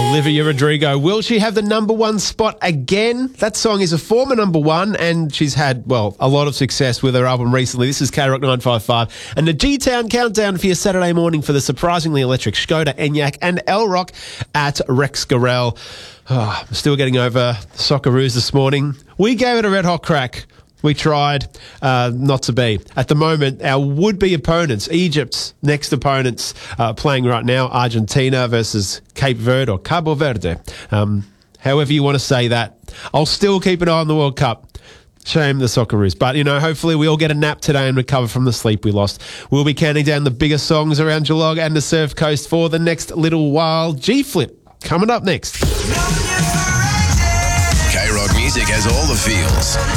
Olivia Rodrigo. Will she have the number one spot again? That song is a former number one, and she's had, well, a lot of success with her album recently. This is K-Rock 955 and the G-Town Countdown for your Saturday morning for the surprisingly electric Skoda Enyaq and L-Rock at Rex Garel. Oh, I'm still getting over the Socceroos this morning. We gave it a red hot crack. We tried not to be. At the moment, our would-be opponents, Egypt's next opponents playing right now, Argentina versus Cape Verde or Cabo Verde. However you want to say that. I'll still keep an eye on the World Cup. Shame the Socceroos. But, hopefully we all get a nap today and recover from the sleep we lost. We'll be counting down the biggest songs around Geelong and the Surf Coast for the next little while. G-Flip coming up next. K-Rock music has all the feels.